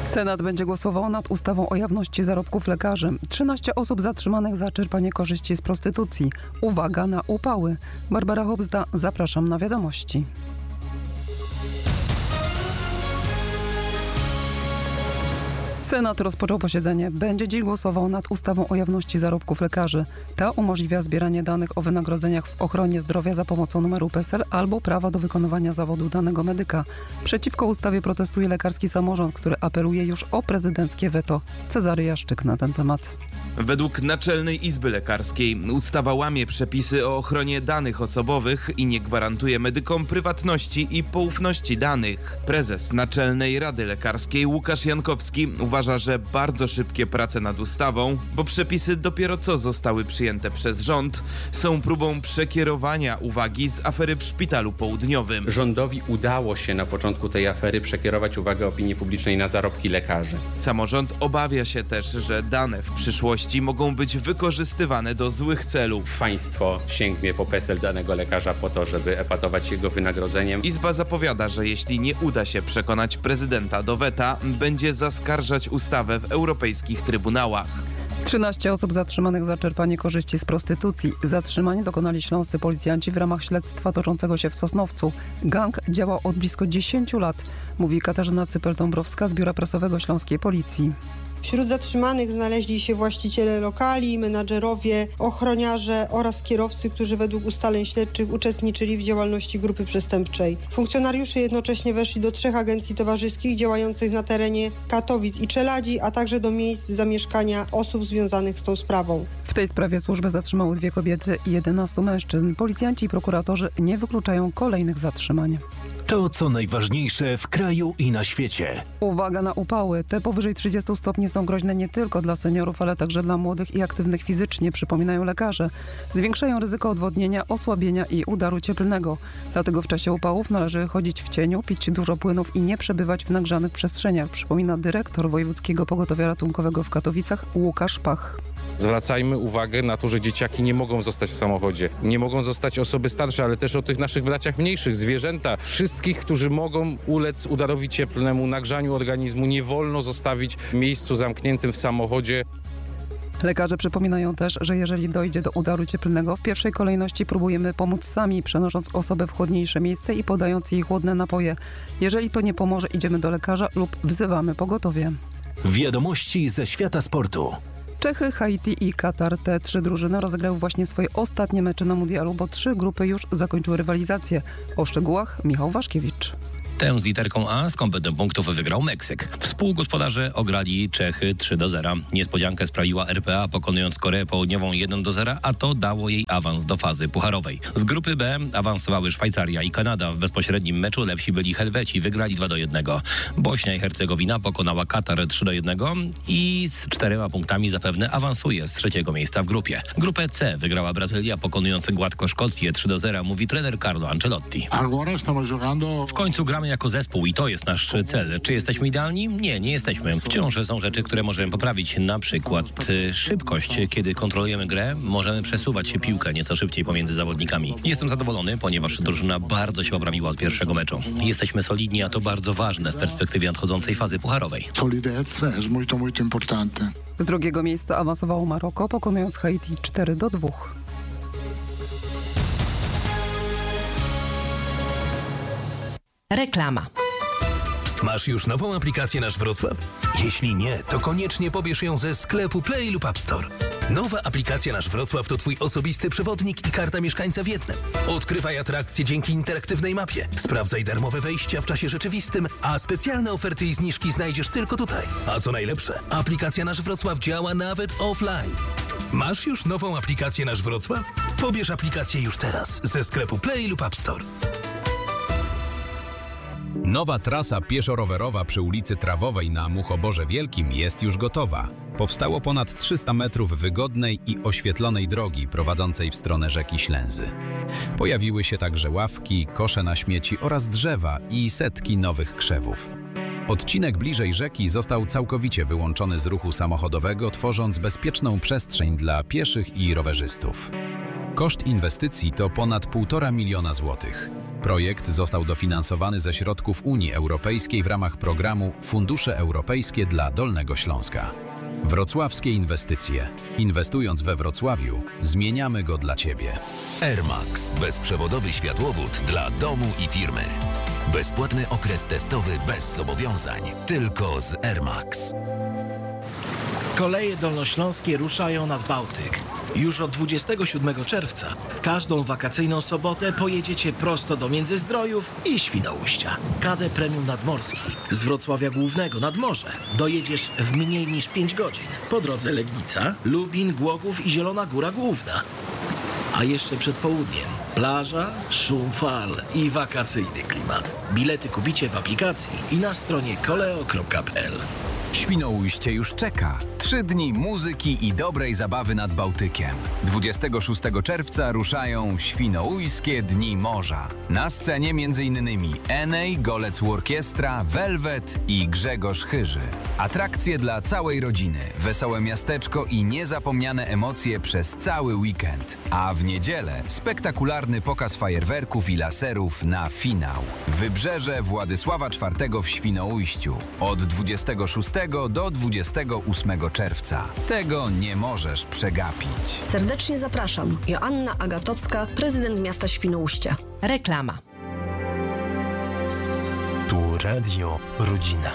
Senat będzie głosował nad ustawą o jawności zarobków lekarzy. 13 osób zatrzymanych za czerpanie korzyści z prostytucji. Uwaga na upały. Barbara Hobzda, zapraszam na wiadomości. Senat rozpoczął posiedzenie. Będzie dziś głosował nad ustawą o jawności zarobków lekarzy. Ta umożliwia zbieranie danych o wynagrodzeniach w ochronie zdrowia za pomocą numeru PESEL albo prawa do wykonywania zawodu danego medyka. Przeciwko ustawie protestuje lekarski samorząd, który apeluje już o prezydenckie weto. Cezary Jaszczyk na ten temat. Według Naczelnej Izby Lekarskiej ustawa łamie przepisy o ochronie danych osobowych i nie gwarantuje medykom prywatności i poufności danych. Prezes Naczelnej Rady Lekarskiej Łukasz Jankowski uważa, że bardzo szybkie prace nad ustawą, bo przepisy dopiero co zostały przyjęte przez rząd, są próbą przekierowania uwagi z afery w Szpitalu Południowym. Rządowi udało się na początku tej afery przekierować uwagę opinii publicznej na zarobki lekarzy. Samorząd obawia się też, że dane w przyszłości mogą być wykorzystywane do złych celów. Państwo sięgnie po PESEL danego lekarza po to, żeby epatować jego wynagrodzeniem. Izba zapowiada, że jeśli nie uda się przekonać prezydenta do weta, będzie zaskarżać ustawę w europejskich trybunałach. 13 osób zatrzymanych za czerpanie korzyści z prostytucji. Zatrzymanie dokonali śląscy policjanci w ramach śledztwa toczącego się w Sosnowcu. Gang działał od blisko 10 lat, mówi Katarzyna Cypel-Dąbrowska z Biura Prasowego Śląskiej Policji. Wśród zatrzymanych znaleźli się właściciele lokali, menadżerowie, ochroniarze oraz kierowcy, którzy według ustaleń śledczych uczestniczyli w działalności grupy przestępczej. Funkcjonariusze jednocześnie weszli do 3 agencji towarzyskich działających na terenie Katowic i Czeladzi, a także do miejsc zamieszkania osób związanych z tą sprawą. W tej sprawie służby zatrzymały 2 kobiety i 11 mężczyzn. Policjanci i prokuratorzy nie wykluczają kolejnych zatrzymań. To, co najważniejsze w kraju i na świecie. Uwaga na upały. Te powyżej 30 stopni są groźne nie tylko dla seniorów, ale także dla młodych i aktywnych fizycznie, przypominają lekarze. Zwiększają ryzyko odwodnienia, osłabienia i udaru cieplnego. Dlatego w czasie upałów należy chodzić w cieniu, pić dużo płynów i nie przebywać w nagrzanych przestrzeniach, przypomina dyrektor Wojewódzkiego Pogotowia Ratunkowego w Katowicach Łukasz Pach. Zwracajmy uwagę na to, że dzieciaki nie mogą zostać w samochodzie. Nie mogą zostać osoby starsze, ale też o tych naszych braciach mniejszych, zwierzęta. Wszystkich, którzy mogą ulec udarowi cieplnemu, nagrzaniu organizmu. Nie wolno zostawić w miejscu zamkniętym w samochodzie. Lekarze przypominają też, że jeżeli dojdzie do udaru cieplnego, w pierwszej kolejności próbujemy pomóc sami, przenosząc osobę w chłodniejsze miejsce i podając jej chłodne napoje. Jeżeli to nie pomoże, idziemy do lekarza lub wzywamy pogotowie. Wiadomości ze świata sportu. Czechy, Haiti i Katar. Te 3 drużyny rozegrały właśnie swoje ostatnie mecze na mundialu, bo 3 grupy już zakończyły rywalizację. O szczegółach Michał Waszkiewicz. Tę z literką A z kompletem punktów wygrał Meksyk. Współgospodarze ograli Czechy 3-0. Niespodziankę sprawiła RPA, pokonując Koreę Południową 1-0, a to dało jej awans do fazy pucharowej. Z grupy B awansowały Szwajcaria i Kanada. W bezpośrednim meczu lepsi byli Helweci, wygrali 2-1. Bośnia i Hercegowina pokonała Katar 3-1 i z 4 punktami zapewne awansuje z 3. miejsca w grupie. Grupę C wygrała Brazylia, pokonując gładko Szkocję 3-0, mówi trener Carlo Ancelotti. W końcu gramy jako zespół i to jest nasz cel. Czy jesteśmy idealni? Nie jesteśmy. Wciąż są rzeczy, które możemy poprawić. Na przykład szybkość. Kiedy kontrolujemy grę, możemy przesuwać się piłkę nieco szybciej pomiędzy zawodnikami. Jestem zadowolony, ponieważ drużyna bardzo się poprawiła od pierwszego meczu. Jesteśmy solidni, a to bardzo ważne w perspektywie nadchodzącej fazy pucharowej. Z 2. miejsca awansowało Maroko, pokonując Haiti 4-2. Reklama. Masz już nową aplikację Nasz Wrocław? Jeśli nie, to koniecznie pobierz ją ze sklepu Play lub App Store. Nowa aplikacja Nasz Wrocław to Twój osobisty przewodnik i karta mieszkańca w jednym. Odkrywaj atrakcje dzięki interaktywnej mapie. Sprawdzaj darmowe wejścia w czasie rzeczywistym, a specjalne oferty i zniżki znajdziesz tylko tutaj. A co najlepsze, aplikacja Nasz Wrocław działa nawet offline. Masz już nową aplikację Nasz Wrocław? Pobierz aplikację już teraz ze sklepu Play lub App Store. Nowa trasa pieszo-rowerowa przy ulicy Trawowej na Muchoborze Wielkim jest już gotowa. Powstało ponad 300 metrów wygodnej i oświetlonej drogi prowadzącej w stronę rzeki Ślęzy. Pojawiły się także ławki, kosze na śmieci oraz drzewa i setki nowych krzewów. Odcinek bliżej rzeki został całkowicie wyłączony z ruchu samochodowego, tworząc bezpieczną przestrzeń dla pieszych i rowerzystów. Koszt inwestycji to ponad 1,5 miliona złotych. Projekt został dofinansowany ze środków Unii Europejskiej w ramach programu Fundusze Europejskie dla Dolnego Śląska. Wrocławskie inwestycje. Inwestując we Wrocławiu, zmieniamy go dla Ciebie. Airmax. Bezprzewodowy światłowód dla domu i firmy. Bezpłatny okres testowy bez zobowiązań. Tylko z Airmax. Koleje dolnośląskie ruszają nad Bałtyk. Już od 27 czerwca w każdą wakacyjną sobotę pojedziecie prosto do Międzyzdrojów i Świnoujścia. KD Premium Nadmorski z Wrocławia Głównego nad morze dojedziesz w mniej niż 5 godzin. Po drodze Legnica, Lubin, Głogów i Zielona Góra Główna. A jeszcze przed południem plaża, szum fal i wakacyjny klimat. Bilety kupicie w aplikacji i na stronie koleo.pl. Świnoujście już czeka. 3 dni muzyki i dobrej zabawy nad Bałtykiem. 26 czerwca ruszają Świnoujskie Dni Morza. Na scenie m.in. Enej, Golec Orkiestra, Velvet i Grzegorz Chyży. Atrakcje dla całej rodziny, wesołe miasteczko i niezapomniane emocje przez cały weekend. A w niedzielę spektakularny pokaz fajerwerków i laserów na finał. Wybrzeże Władysława IV w Świnoujściu. Od 26 do 28 czerwca. Tego nie możesz przegapić. Serdecznie zapraszam. Joanna Agatowska, prezydent miasta Świnoujście. Reklama. Tu Radio Rodzina.